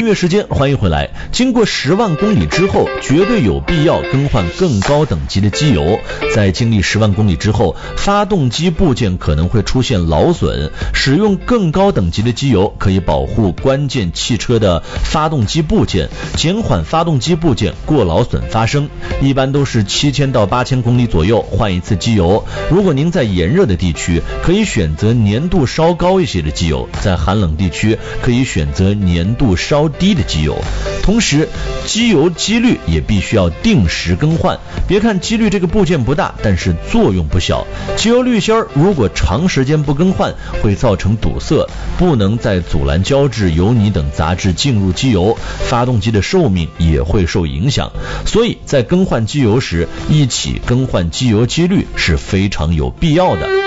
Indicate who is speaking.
Speaker 1: 乐时间，欢迎回来。经过10万公里之后，绝对有必要更换更高等级的机油。在经历10万公里之后，发动机部件可能会出现劳损，使用更高等级的机油可以保护关键汽车的发动机部件，减缓发动机部件过劳损发生。一般都是7000到8000公里左右换一次机油。如果您在炎热的地区，可以选择粘度稍高一些的机油；在寒冷地区，可以选择粘度稍低的机油。同时，机油机滤也必须要定时更换。别看机滤这个部件不大，但是作用不小。机油滤芯如果长时间不更换，会造成堵塞，不能再阻拦胶质、油泥等杂质进入机油，发动机的寿命也会受影响。所以在更换机油时，一起更换机油机滤是非常有必要的。